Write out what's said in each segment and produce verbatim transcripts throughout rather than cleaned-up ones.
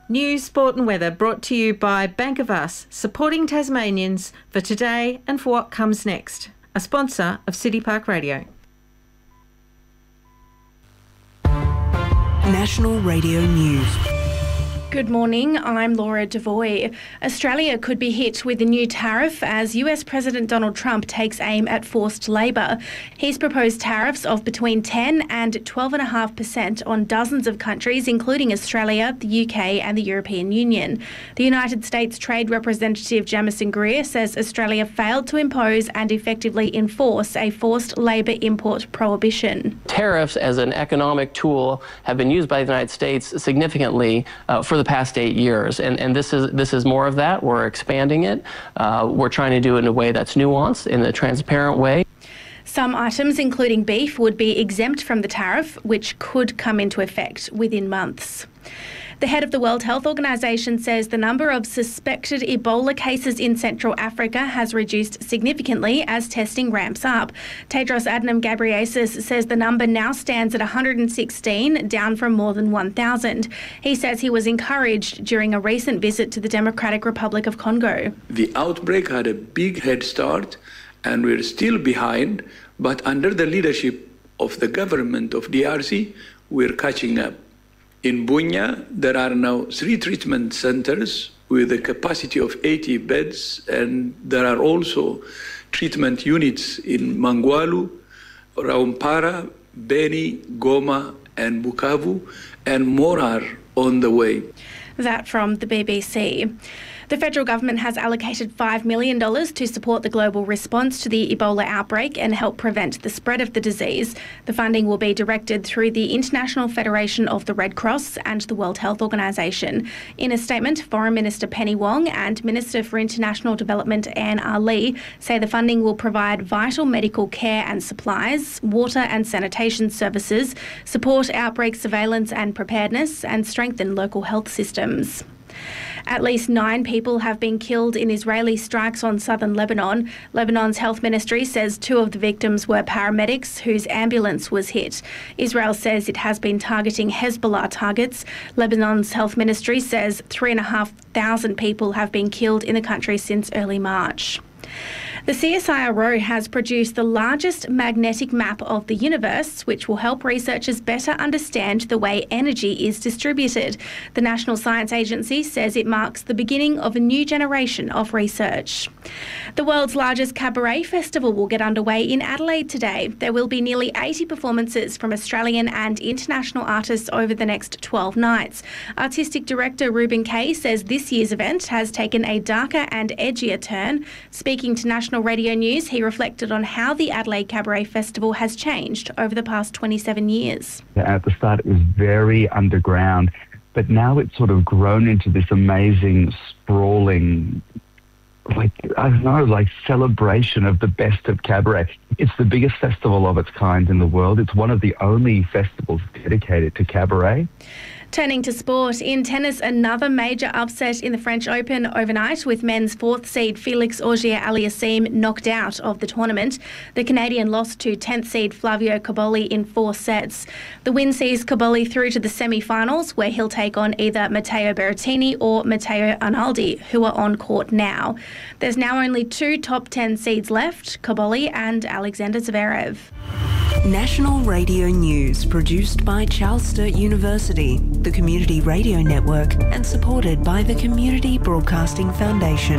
News, sport and weather brought to you by Bank of Us, supporting Tasmanians for today and for what comes next. A sponsor of City Park Radio. National Radio News. Good morning, I'm Laura Devoy. Australia could be hit with a new tariff as U S President Donald Trump takes aim at forced labour. He's proposed tariffs of between ten and twelve point five percent on dozens of countries, including Australia, the U K and the European Union. The United States Trade Representative Jamieson Greer says Australia failed to impose and effectively enforce a forced labour import prohibition. Tariffs as an economic tool have been used by the United States significantly uh, for the past eight years, and, and this is this is more of that. We're expanding it. Uh, we're trying to do it in a way that's nuanced, in a transparent way. Some items, including beef, would be exempt from the tariff, which could come into effect within months. The head of the World Health Organization says the number of suspected Ebola cases in Central Africa has reduced significantly as testing ramps up. Tedros Adhanom Ghebreyesus says the number now stands at one hundred sixteen, down from more than one thousand. He says he was encouraged during a recent visit to the Democratic Republic of Congo. The outbreak had a big head start, and we're still behind, but under the leadership of the government of D R C, we're catching up. In Bunia, there are now three treatment centers with a capacity of eighty beds, and there are also treatment units in Mangwalu, Raumpara, Beni, Goma, and Bukavu, and more are on the way. That from the B B C. The federal government has allocated five million dollars to support the global response to the Ebola outbreak and help prevent the spread of the disease. The funding will be directed through the International Federation of the Red Cross and the World Health Organization. In a statement, Foreign Minister Penny Wong and Minister for International Development Anne R. Lee say the funding will provide vital medical care and supplies, water and sanitation services, support outbreak surveillance and preparedness, and strengthen local health systems. At least nine people have been killed in Israeli strikes on southern Lebanon. Lebanon's health ministry says two of the victims were paramedics whose ambulance was hit. Israel says it has been targeting Hezbollah targets. Lebanon's health ministry says three and a half thousand people have been killed in the country since early March. The C S I R O has produced the largest magnetic map of the universe, which will help researchers better understand the way energy is distributed. The National Science Agency says it marks the beginning of a new generation of research. The world's largest cabaret festival will get underway in Adelaide today. There will be nearly eighty performances from Australian and international artists over the next twelve nights. Artistic director Ruben Kay says this year's event has taken a darker and edgier turn. Speaking to National Radio News, he reflected on how the Adelaide Cabaret Festival has changed over the past twenty-seven years. At the start, it was very underground, but now it's sort of grown into this amazing, sprawling, like, I don't know, like celebration of the best of cabaret. It's the biggest festival of its kind in the world. It's one of the only festivals dedicated to cabaret. Turning to sport, in tennis, another major upset in the French Open overnight with men's fourth seed Felix Auger-Aliassime knocked out of the tournament. The Canadian lost to tenth seed Flavio Cobolli in four sets. The win sees Cobolli through to the semi-finals, where he'll take on either Matteo Berrettini or Matteo Arnaldi, who are on court now. There's now only two top ten seeds left, Cobolli and Alexander Zverev. National Radio News, produced by Charles Sturt University, the Community Radio Network, and supported by the Community Broadcasting Foundation.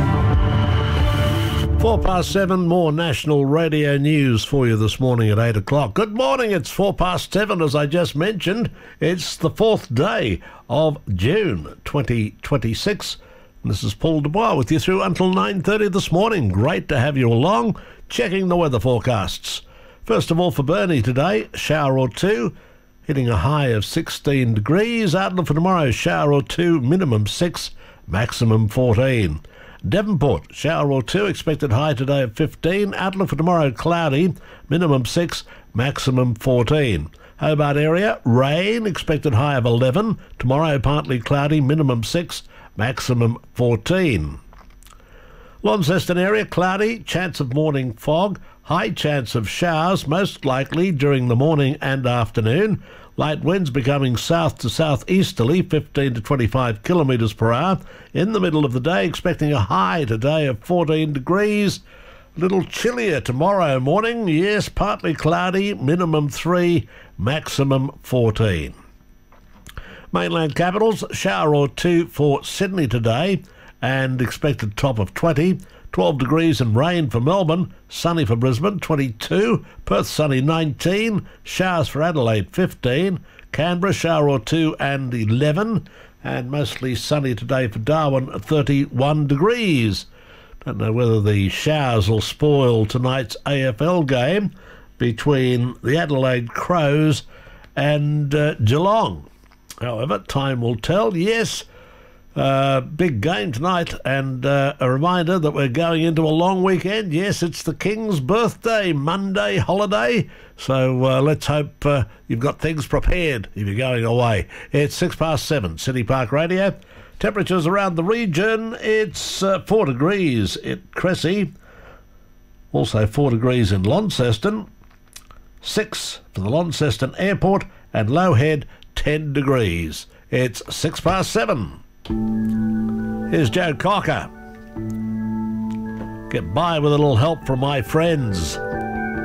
Four past seven, more National Radio News for you this morning at eight o'clock. Good morning, it's four past seven, as I just mentioned. It's the fourth day of June twenty twenty-six. This is Paul Dubois with you through until nine thirty this morning. Great to have you along, checking the weather forecasts. First of all, for Burnie today, shower or two, hitting a high of sixteen degrees. Outlook for tomorrow, shower or two, minimum six, maximum fourteen. Devonport, shower or two, expected high today of fifteen. Outlook for tomorrow, cloudy, minimum six, maximum fourteen. Hobart area, rain, expected high of eleven. Tomorrow, partly cloudy, minimum six, maximum fourteen. Launceston area, cloudy, chance of morning fog, high chance of showers, most likely during the morning and afternoon. Light winds becoming south to southeasterly, fifteen to twenty-five kilometres per hour. In the middle of the day, expecting a high today of fourteen degrees. A little chillier tomorrow morning. Yes, partly cloudy, minimum three, maximum fourteen. Mainland capitals, shower or two for Sydney today and expected top of twenty. twelve degrees and rain for Melbourne, sunny for Brisbane, twenty-two, Perth sunny nineteen, showers for Adelaide fifteen, Canberra shower or two and eleven, and mostly sunny today for Darwin, thirty-one degrees. Don't know whether the showers will spoil tonight's A F L game between the Adelaide Crows and uh, Geelong. However, time will tell. Yes, Uh, big game tonight, and uh, a reminder that we're going into a long weekend. Yes, it's the King's birthday, Monday holiday, so uh, let's hope uh, you've got things prepared if you're going away. It's six past seven, City Park Radio. Temperatures around the region, it's uh, four degrees at Cressy, also four degrees in Launceston, six for the Launceston Airport, and Lowhead, ten degrees. It's six past seven. Here's Joe Cocker. Get by with a little help from my friends.